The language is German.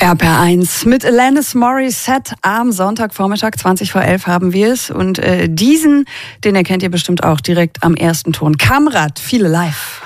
RPR1 mit Alanis Morissette am Sonntagvormittag, 20 vor 11 haben wir es. Und den erkennt ihr bestimmt auch direkt am ersten Ton. Kamrat, viele live.